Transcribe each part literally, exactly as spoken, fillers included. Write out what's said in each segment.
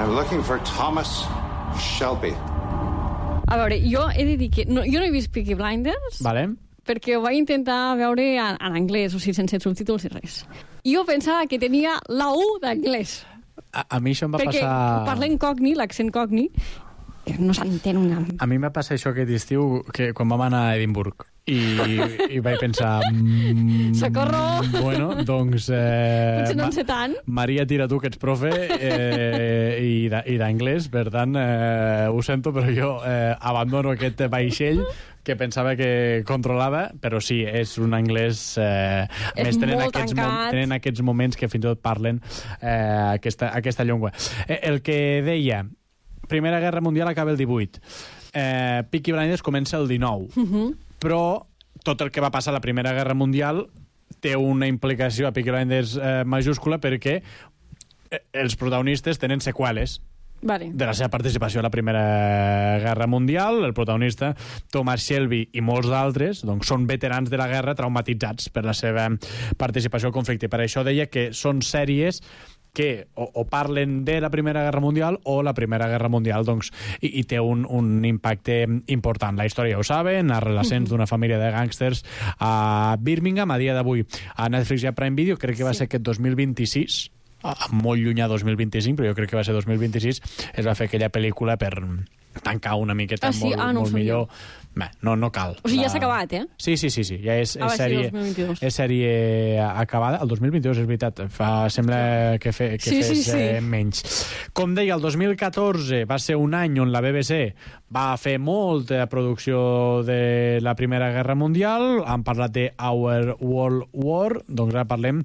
I'm looking for Thomas Shelby. A veure, jo he de dir que no, jo no he vist Peaky Blinders, Vale. perquè ho vaig intentar veure en, en anglès, o sigui, sense subtítols i res. I jo pensava que tenia la U d'anglès. A, a mi això em va perquè passar... Perquè parlen cogni, l'accent cogni, no s'entén una... A mi m'ha passat això aquest estiu, que quan vam anar a Edimburg i, i vaig pensar... Mm, Socorro! Bueno, doncs... Eh, Potser no en sé tant. Maria, tira tu, que ets profe, eh, i, i d'anglès, per tant, eh, ho sento, però jo eh, abandono aquest vaixell que pensava que controlava, però sí, és un anglès... Eh, és més tenen molt aquests, tancat. tenen aquests moments que fins i tot parlen eh, aquesta, aquesta llengua. Eh, el que deia... Primera Guerra Mundial acaba el divuit. Eh, Peaky Blinders comença el dinou. Uh -huh. Però tot el que va passar a la Primera Guerra Mundial té una implicació a Peaky Blinders eh, majúscula perquè els protagonistes tenen seqüeles vale. de la seva participació a la Primera Guerra Mundial. El protagonista, Thomas Shelby, i molts d'altres, doncs, són veterans de la guerra traumatitzats per la seva participació al conflicte. Per això deia que són sèries que o, o parlen de la Primera Guerra Mundial o la Primera Guerra Mundial, doncs, i, i té un, un impacte important. La història ho saben, narra l'ascens d'una família de gàngsters a Birmingham. A dia d'avui a Netflix i a Prime Video, crec que va sí. ser aquest dos mil vint-i-sis, molt llunyà dos mil vint-i-cinc, però jo crec que va ser dos mil vint-i-sis, es va fer aquella pel·lícula per tancar una miqueta ah, sí? molt, ah, no molt millor. Bé, no, no cal. O sigui, la... ja s'ha acabat, eh? Sí, sí, sí, sí. Ja és, ah, és, sèrie, sí, és sèrie acabada. El dos mil vint-i-dos, és veritat, fa, sembla que, fe, que sí, fes sí, sí. Eh, menys. Com deia, el dos mil catorze va ser un any on la B B C va fer molta producció de la Primera Guerra Mundial. Han parlat de Our World War, doncs ara parlem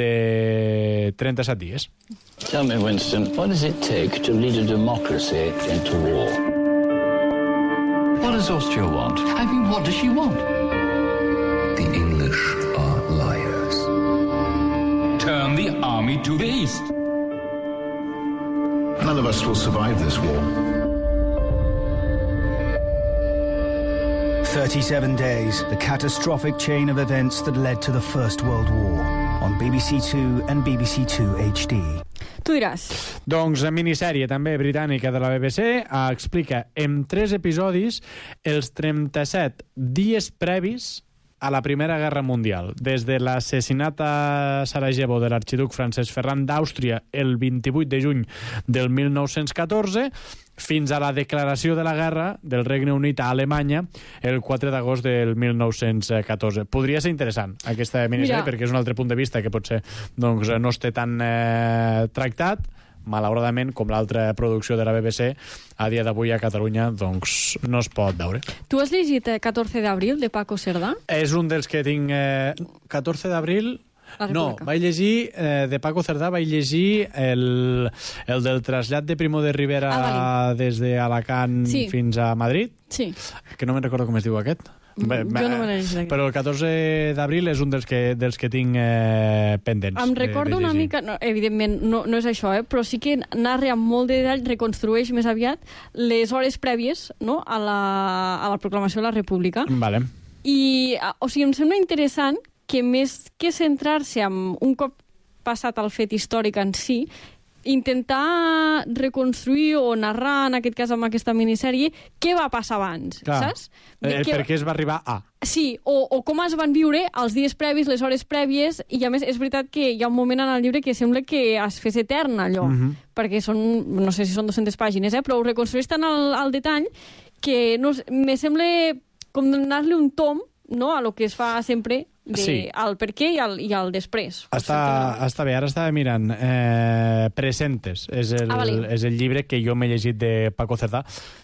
de trenta-set dies. Tell me, Winston, what does it take to lead a democracy into war? What does Austria want? I mean, what does she want? The English are liars. Turn the army to the east. None of us will survive this war. thirty-seven days, the catastrophic chain of events that led to the First World War, on B B C Two and B B C Two H D. Tu diràs. Doncs la minissèrie també britànica de la B B C explica en tres episodis els trenta-set dies previs a la Primera Guerra Mundial, des de l'assassinat a Sarajevo de l'arxiduc Francesc Ferran d'Àustria el vint-i-vuit de juny del mil nou-cents catorze fins a la declaració de la guerra del Regne Unit a Alemanya el quatre d'agost del mil nou-cents catorze. Podria ser interessant aquesta minissèrie perquè és un altre punt de vista que potser doncs, no esté tan eh, tractat. Malauradament, com l'altra producció de la B B C, a dia d'avui a Catalunya doncs no es pot veure. Tu has llegit eh, catorze d'abril de Paco Cerdà? És un dels que tinc... Eh, catorze d'abril... No, vaig llegir, eh, de Paco Cerdà, vaig llegir el, el del trasllat de Primo de Rivera ah, vale. des d'Alacant sí. fins a Madrid. Sí. Que no me'n recordo com es diu aquest. Bé, bé, jo no me l'he però el catorze d'abril és un dels que, dels que tinc eh, pendents. Em recordo una mica, no, evidentment no, no és això, eh, però sí que narra amb molt de detall, reconstrueix més aviat les hores prèvies, no, a, la, a la proclamació de la República. Vale. I, o sigui, em sembla interessant que més que centrar-se en un cop passat el fet històric en si, intentar reconstruir o narrar, en aquest cas amb aquesta minissèrie, què va passar abans, clar. Saps? Eh, que... Per què es va arribar a... Sí, o, o com es van viure els dies previs, les hores prèvies, i a més és veritat que hi ha un moment en el llibre que sembla que es fes etern allò, uh-huh. perquè són, no sé si són dues-centes pàgines, eh, però ho reconstrueix tant al, al detall que no, me sembla com donar-li un tom, no?, a lo que es fa sempre de, sí. al per què i al, i al després. Està, està bé, ara estava mirant eh, Presentes, és el, ah, vale. és el llibre que jo m'he llegit de Paco Cerdà.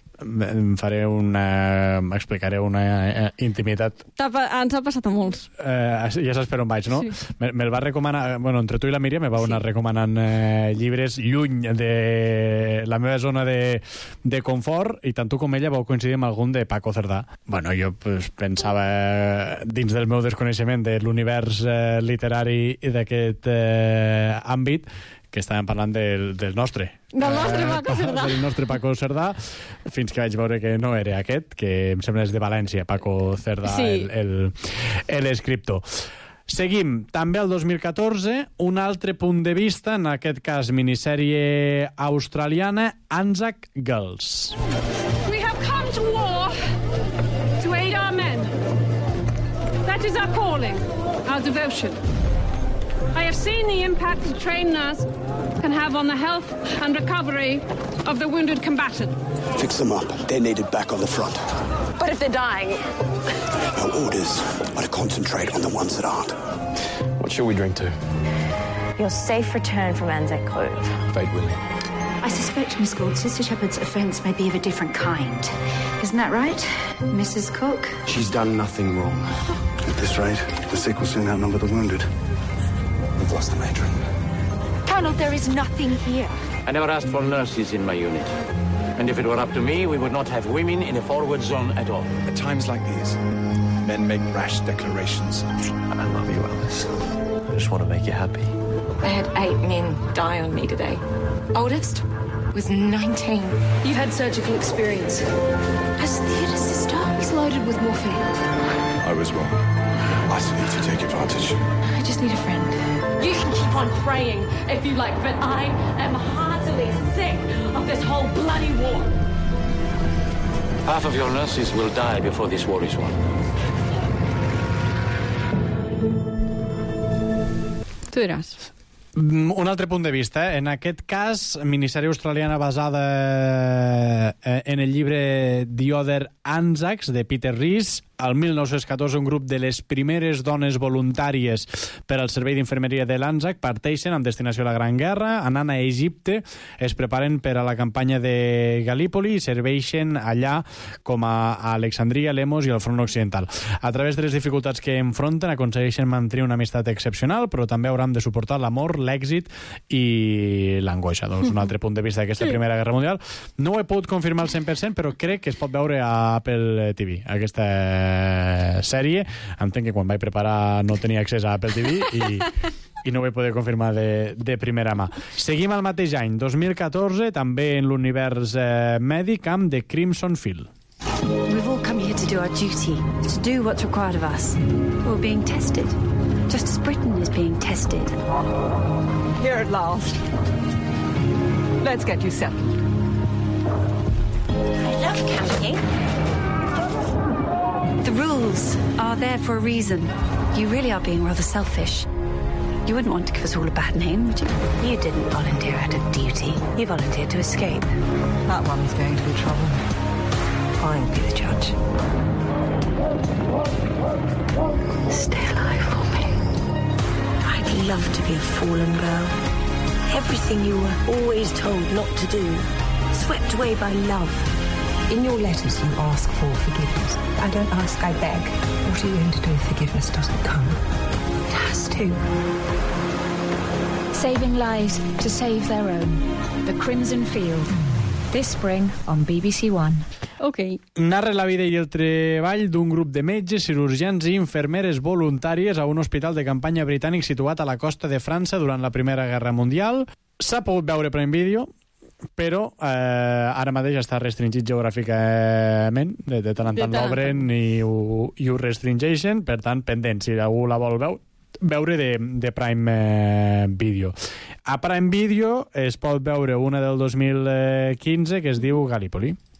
Em faré una... explicaré una eh, intimitat. Ens ha passat a molts. Eh, ja saps per on vaig, no? Sí. Me, me'l va recomanar... Bueno, entre tu i la Míriam me vau anar sí. recomanant eh, llibres lluny de la meva zona de, de confort, i tant tu com ella vau coincidir amb algun de Paco Cerdà. Bueno, jo pues, pensava dins del meu desconeixement de l'univers eh, literari i d'aquest eh, àmbit que estàvem parlant del, del nostre. Del nostre Paco Cerdà. Del nostre Paco Cerdà, fins que vaig veure que no era aquest, que em sembla és de València, Paco Cerdà, sí. el, el, l'escriptor. Seguim. També el dos mil catorze, un altre punt de vista, en aquest cas minissèrie australiana, Anzac Girls. We have come to war to aid our men. That is our calling, our devotion. I have seen the impact a trained nurse can have on the health and recovery of the wounded combatant. Fix them up. They're needed back on the front. But if they're dying? Our orders are to concentrate on the ones that aren't. What shall we drink to? Your safe return from Anzac Cove. Fate willing. I suspect, Miss Gould, Sister Shepherd's offence may be of a different kind. Isn't that right, Missus Cook? She's done nothing wrong. At this rate, the sick will soon outnumber the wounded. We've lost the matron. Colonel, there is nothing here. I never asked for nurses in my unit. And if it were up to me, we would not have women in a forward zone at all. At times like these, men make rash declarations. I love you, Alice. I just want to make you happy. I had eight men die on me today. Oldest was nineteen. You've had surgical experience. As theatre sister, He's loaded with morphine. I was wrong. I still need to take advantage. I just need a friend. You can keep on praying if you like, but I am heartily sick of this whole bloody war. Half of your nurses will die before this war is won. Tu diràs. Un altre punt de vista. En aquest cas, minissèrie australiana basada en el llibre The Other Anzacs, de Peter Rees. Al mil nou-cents catorze, un grup de les primeres dones voluntàries per al servei d'infermeria de l'Anzac parteixen amb destinació a la Gran Guerra, anant a Egipte, es preparen per a la campanya de Gallipoli i serveixen allà com a Alexandria, Lemos i el front occidental. A través de les dificultats que enfronten, aconsegueixen mantenir una amistat excepcional, però també hauran de suportar l'amor, l'èxit i l'angoixa. Doncs un altre punt de vista d'aquesta sí. Primera Guerra Mundial. No ho he pogut confirmar al cent per cent, però crec que es pot veure a Apple T V, aquesta sèrie. Entenc que quan vaig preparar no tenia accés a Apple T V i, i no ho vaig poder confirmar de, de primera mà. Seguim al mateix any, dos mil catorze, també en l'univers eh, mèdic, amb The Crimson Field. We've all come here to do our duty, to do what's required of us. We're being tested, just as Britain is being tested. Here at last. Let's get you settled. I love camping. The rules are there for a reason. You really are being rather selfish. You wouldn't want to give us all a bad name, would you? You didn't volunteer out of duty. You volunteered to escape. That one's going to be trouble. I'll be the judge. Stay alive for me. I'd love to be a fallen girl. Everything you were always told not to do. Swept away by love. In your letters, you ask for forgiveness. I don't ask, I beg. What are you going to do if forgiveness doesn't come? It has to. Saving lives to save their own. The Crimson Field. This spring on B B C One. Ok. Narra la vida i el treball d'un grup de metges, cirurgians i infermeres voluntàries a un hospital de campanya britànic situat a la costa de França durant la Primera Guerra Mundial. S'ha pogut veure Prime Video, però eh, ara mateix està restringit geogràficament, de, de tant en tant l'obren i, ho, i ho restringeixen, per tant, pendent, si algú la vol veure, veure de, de Prime eh, Video. A Prime Video es pot veure una del dos mil quinze que es diu Gallipoli.